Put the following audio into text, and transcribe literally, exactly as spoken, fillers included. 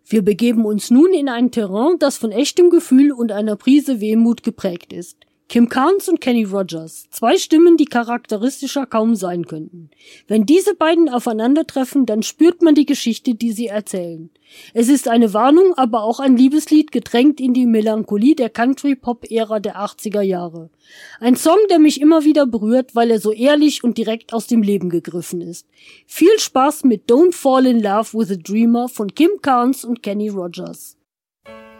Wir begeben uns nun in ein Terrain, das von echtem Gefühl und einer Prise Wehmut geprägt ist. Kim Carnes und Kenny Rogers, zwei Stimmen, die charakteristischer kaum sein könnten. Wenn diese beiden aufeinandertreffen, dann spürt man die Geschichte, die sie erzählen. Es ist eine Warnung, aber auch ein Liebeslied, getränkt in die Melancholie der Country-Pop-Ära der achtziger Jahre. Ein Song, der mich immer wieder berührt, weil er so ehrlich und direkt aus dem Leben gegriffen ist. Viel Spaß mit Don't Fall in Love with a Dreamer von Kim Carnes und Kenny Rogers.